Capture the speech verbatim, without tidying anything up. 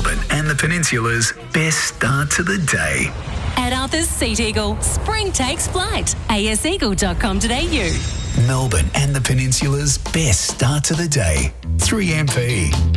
Melbourne and the Peninsula's best start to the day. At Arthur's Seat Eagle, spring takes flight. a s eagle dot com dot a u. Melbourne and the Peninsula's best start to the day. three M P.